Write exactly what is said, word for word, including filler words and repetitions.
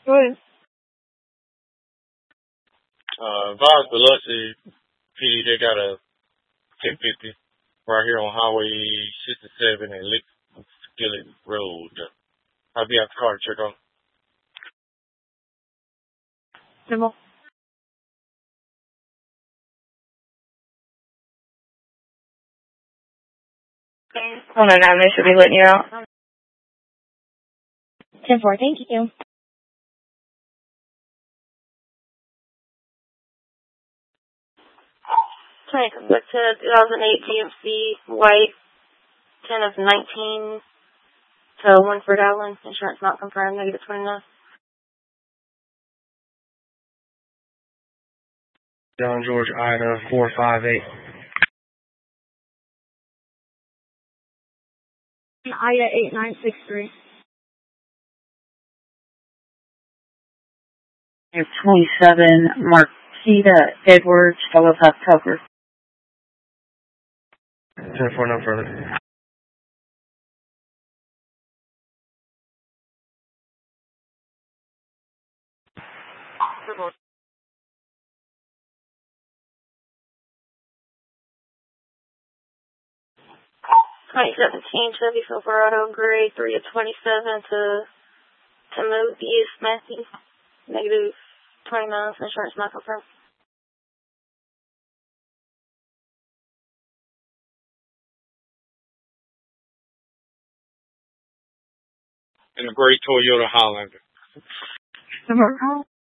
Good. Uh, advise Biloxi P D, they got a ten fifty right here on Highway sixty-seven and Lick Skillet Road. I'll be at the car to check on. Symbol. Hold on, now they should be letting you out. ten four, thank you. Trying to come back to twenty eight G M C white, ten of nineteen to one for Allen. Insurance not confirmed, negative twenty-nine. John George Ida four five eight. Ida eight nine six three. twenty-seven Marquita Edwards, Fellows October. ten four, no further. twenty seventeen Chevy Silverado Gray, three of twenty-seven to to move East Matthew, negative twenty-nine, insurance not confirmed. And a great Toyota Highlander. Number